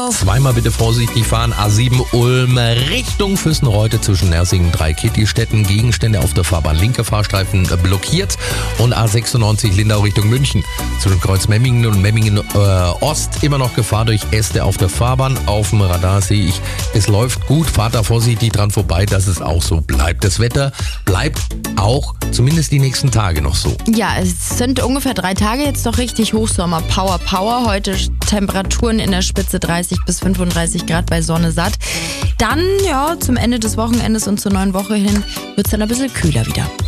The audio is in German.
auf. Zweimal bitte vorsichtig fahren. A7 Ulm Richtung Füssenreute zwischen Nersingen, Dreikittistetten. Gegenstände auf der Fahrbahn. Linke Fahrstreifen blockiert. Und A96 Lindau Richtung München. Zwischen Kreuz Memmingen und Memmingen Ost immer noch Gefahr durch Äste auf der Fahrbahn. Auf dem Radar sehe ich, es läuft gut. Fahrt da vorsichtig dran vorbei, dass es auch so bleibt. Das Wetter bleibt auch zumindest die nächsten Tage noch so. Ja, es sind ungefähr 3 Tage jetzt doch richtig Hochsommer. Power. Heute Temperaturen in der Spitze 30 bis 35 Grad bei Sonne satt. Dann, ja, zum Ende des Wochenendes und zur neuen Woche hin wird es dann ein bisschen kühler wieder.